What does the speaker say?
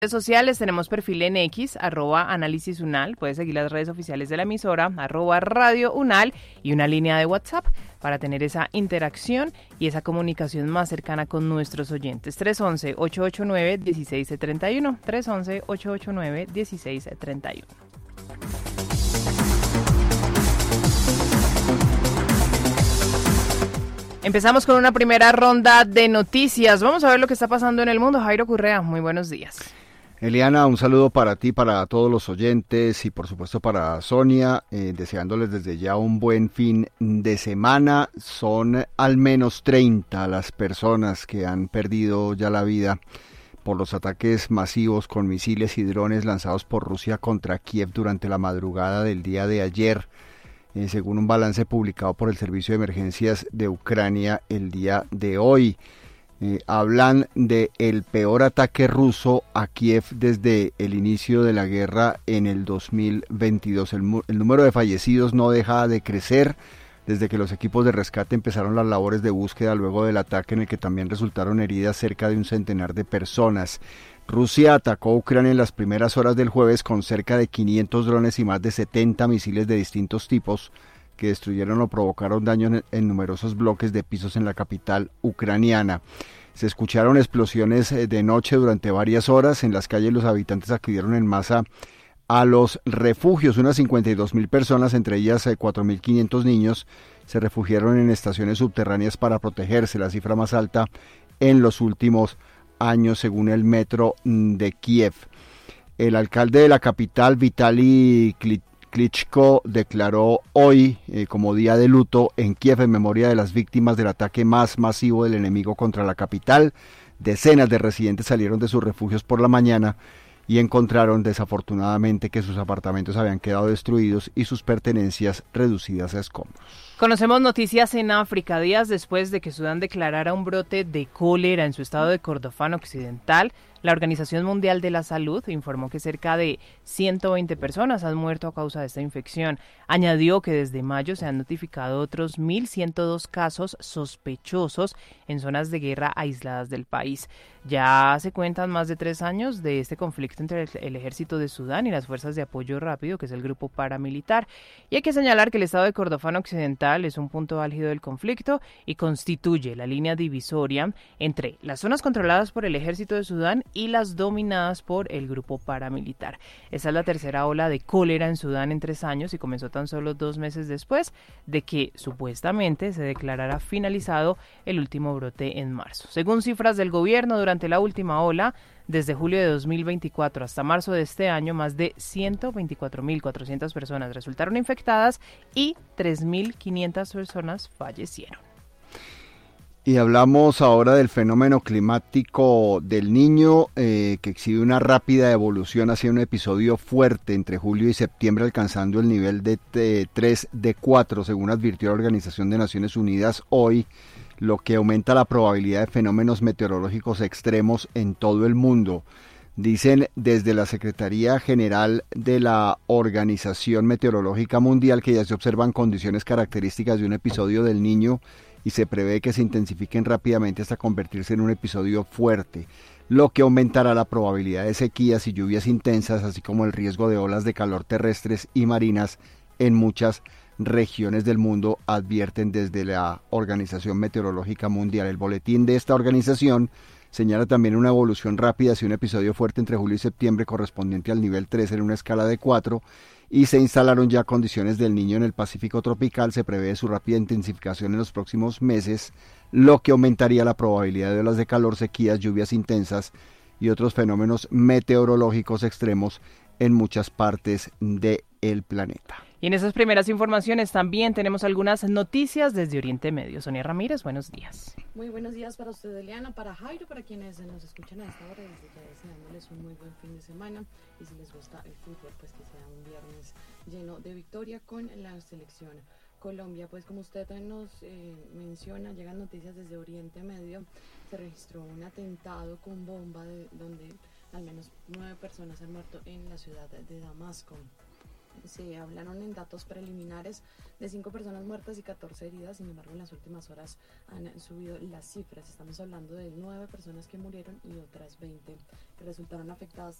Redes sociales, tenemos perfil en X, @análisis UNAL, puedes seguir las redes oficiales de la emisora, @Radio UNAL, y una línea de WhatsApp para tener esa interacción y esa comunicación más cercana con nuestros oyentes. 311-889-1631, 311-889-1631. Empezamos con una primera ronda de noticias. Vamos a ver lo que está pasando en el mundo. Jairo Correa, muy buenos días. Eliana, un saludo para ti, para todos los oyentes y por supuesto para Sonia, deseándoles desde ya un buen fin de semana. Son al menos 30 las personas que han perdido ya la vida por los ataques masivos con misiles y drones lanzados por Rusia contra Kiev durante la madrugada del día de ayer, según un balance publicado por el Servicio de Emergencias de Ucrania el día de hoy. Hablan de el peor ataque ruso a Kiev desde el inicio de la guerra en el 2022. El número de fallecidos no deja de crecer desde que los equipos de rescate empezaron las labores de búsqueda luego del ataque en el que también resultaron heridas cerca de un centenar de personas. Rusia atacó a Ucrania en las primeras horas del jueves con cerca de 500 drones y más de 70 misiles de distintos tipos que destruyeron o provocaron daño en numerosos bloques de pisos en la capital ucraniana. Se escucharon explosiones de noche durante varias horas. En las calles los habitantes acudieron en masa a los refugios. Unas 52.000 personas, entre ellas 4.500 niños, se refugiaron en estaciones subterráneas para protegerse, la cifra más alta en los últimos años, según el metro de Kiev. El alcalde de la capital, Vitaly Klitschko, declaró hoy como día de luto en Kiev en memoria de las víctimas del ataque más masivo del enemigo contra la capital. Decenas de residentes salieron de sus refugios por la mañana y encontraron desafortunadamente que sus apartamentos habían quedado destruidos y sus pertenencias reducidas a escombros. Conocemos noticias en África, días después de que Sudán declarara un brote de cólera en su estado de Kordofán Occidental. La Organización Mundial de la Salud informó que cerca de 120 personas han muerto a causa de esta infección. Añadió que desde mayo se han notificado otros 1.102 casos sospechosos en zonas de guerra aisladas del país. Ya se cuentan más de 3 años de este conflicto entre el ejército de Sudán y las fuerzas de apoyo rápido, que es el grupo paramilitar. Y hay que señalar que el estado de Kordofán Occidental es un punto álgido del conflicto y constituye la línea divisoria entre las zonas controladas por el ejército de Sudán y las dominadas por el grupo paramilitar. Esta es la tercera ola de cólera en Sudán en 3 años y comenzó tan solo 2 meses después de que supuestamente se declarara finalizado el último brote en marzo. Según cifras del gobierno, durante la última ola, desde julio de 2024 hasta marzo de este año, más de 124.400 personas resultaron infectadas y 3.500 personas fallecieron. Y hablamos ahora del fenómeno climático del Niño, que exhibe una rápida evolución hacia un episodio fuerte entre julio y septiembre, alcanzando el nivel de 3 de 4, según advirtió la Organización de Naciones Unidas hoy, lo que aumenta la probabilidad de fenómenos meteorológicos extremos en todo el mundo. Dicen desde la Secretaría General de la Organización Meteorológica Mundial que ya se observan condiciones características de un episodio del Niño y se prevé que se intensifiquen rápidamente hasta convertirse en un episodio fuerte, lo que aumentará la probabilidad de sequías y lluvias intensas, así como el riesgo de olas de calor terrestres y marinas en muchas regiones del mundo, advierten desde la Organización Meteorológica Mundial. El boletín de esta organización señala también una evolución rápida hacia un episodio fuerte entre julio y septiembre correspondiente al nivel 3 en una escala de 4, y se instalaron ya condiciones del Niño en el Pacífico tropical. Se prevé su rápida intensificación en los próximos meses, lo que aumentaría la probabilidad de olas de calor, sequías, lluvias intensas y otros fenómenos meteorológicos extremos en muchas partes del planeta. Y en esas primeras informaciones también tenemos algunas noticias desde Oriente Medio. Sonia Ramírez, buenos días. Muy buenos días para usted, Eliana, para Jairo, para quienes nos escuchan a esta hora, desde ya deseándoles un muy buen fin de semana. Y si les gusta el fútbol, pues que sea un viernes lleno de victoria con la selección Colombia. Pues como usted nos menciona, llegan noticias desde Oriente Medio. Se registró un atentado con bomba donde al menos 9 personas han muerto en la ciudad de Damasco. Se hablaron en datos preliminares de 5 personas muertas y 14 heridas. Sin embargo, en las últimas horas han subido las cifras. Estamos hablando de 9 personas que murieron y otras 20 que resultaron afectadas